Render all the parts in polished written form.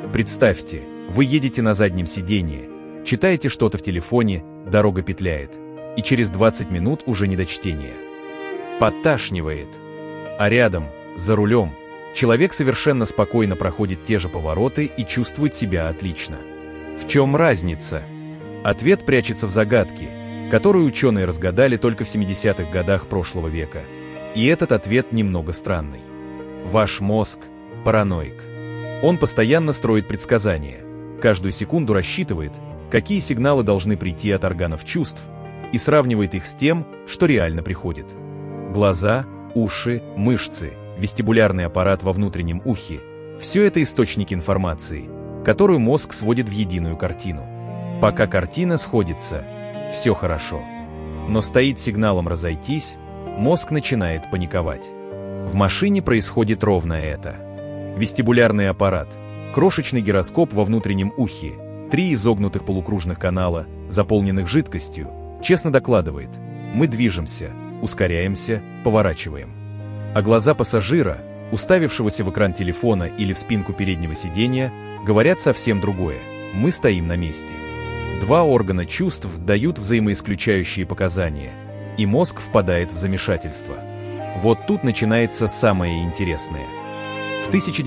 Представьте, вы едете на заднем сиденье, читаете что-то в телефоне, дорога петляет, и через 20 минут уже не до чтения. Подташнивает. А рядом, за рулем, человек совершенно спокойно проходит те же повороты и чувствует себя отлично. В чем разница? Ответ прячется в загадке, которую ученые разгадали только в 70-х годах прошлого века. И этот ответ немного странный. Ваш мозг – параноик. Он постоянно строит предсказания, каждую секунду рассчитывает, какие сигналы должны прийти от органов чувств, и сравнивает их с тем, что реально приходит. Глаза, уши, мышцы, вестибулярный аппарат во внутреннем ухе – все это источники информации, которую мозг сводит в единую картину. Пока картина сходится, все хорошо. Но стоит сигналом разойтись, мозг начинает паниковать. В машине происходит ровно это. Вестибулярный аппарат, крошечный гироскоп во внутреннем ухе, 3 изогнутых полукружных канала, заполненных жидкостью, честно докладывает: мы движемся, ускоряемся, поворачиваем. А глаза пассажира, уставившегося в экран телефона или в спинку переднего сиденья, говорят совсем другое: мы стоим на месте. 2 органа чувств дают взаимоисключающие показания, и мозг впадает в замешательство. Вот тут начинается самое интересное. В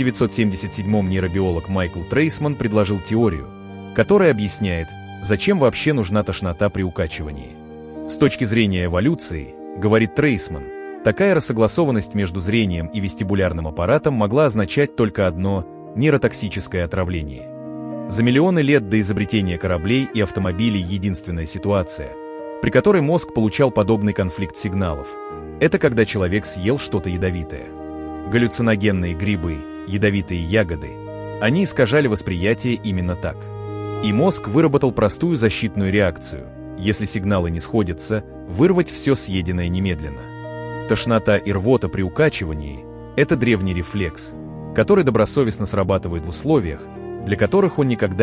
1977-м нейробиолог Майкл Трейсман предложил теорию, которая объясняет, зачем вообще нужна тошнота при укачивании. С точки зрения эволюции, говорит Трейсман, такая рассогласованность между зрением и вестибулярным аппаратом могла означать только одно – нейротоксическое отравление. За миллионы лет до изобретения кораблей и автомобилей единственная ситуация, при которой мозг получал подобный конфликт сигналов – это когда человек съел что-то ядовитое. Галлюциногенные грибы, ядовитые ягоды – они искажали восприятие именно так. И мозг выработал простую защитную реакцию – если сигналы не сходятся, вырвать все съеденное немедленно. Тошнота и рвота при укачивании – это древний рефлекс, который добросовестно срабатывает в условиях, для которых он никогда